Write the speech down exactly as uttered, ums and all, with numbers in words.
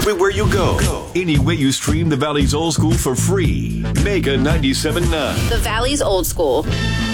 everywhere you go. Any way you stream the Valley's Old School for free. Mega ninety-seven point nine. The Valley's Old School.